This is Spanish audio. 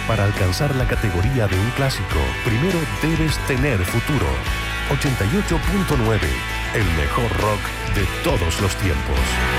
Para alcanzar la categoría de un clásico, primero debes tener futuro. 88.9, el mejor rock de todos los tiempos.